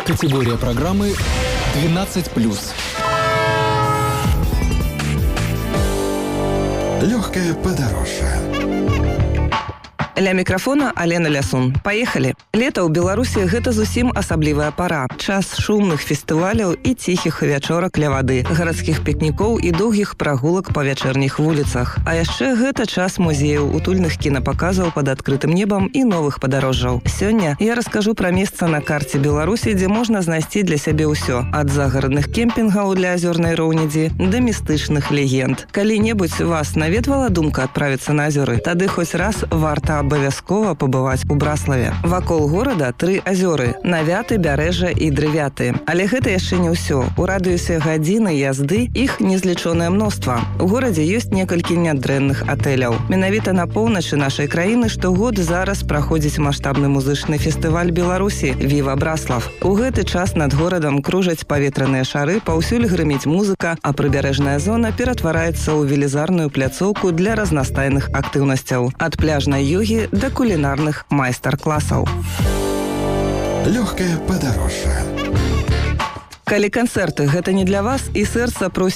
Категория программы 12+. Легкая подорожжа. Ля мікрафона Алена Лясун. Паехалі. Лета ў Беларусі гэта зусім асаблівая пара. Час шумных фестываляў і ціхіх вячорак ля вады, гарадскіх пікнікоў і доўгіх прагулак па вячэрніх вуліцах. А яшчэ гэта час музеяў, утульных кінапаказаў пад адкрытым небам і новых падарожжаў. Сёння я раскажу пра месца на карце Беларусі, дзе можна знайсці для сябе ўсё. Ад загарадных кемпінгаў для азёрнай роўнядзі да містычных легенд. Калі-небудзь вас наведвала думка адправіцца на азёры, тады хоць раз варта абавязкова пабываць у Браславе. Вакол горада 3 азёры – Навяты, Бярэжа і Дрывяты. Але гэта яшчэ не ўсё. У радыусе гадзіны язды іх незлічонае мноства. У горадзе ёсць некалькі нядрэнных атэляў. Менавіта на поўначы нашай краіны штогод зараз праходзіць маштабны музычны фестываль Беларусі «Віва Браслав». У гэты час над горадам кружаць паветраныя шары, паўсюль грыміць музыка, а прыбярэжная зона ператвараецца ў велізарную пляцоўку для разнастайных актыўнасцяў. Ад пляжнай ёгі да кулінарных майстар-класаў. Легкая подорожжа. Калі канцэрты гэта не для вас і сэрца просіць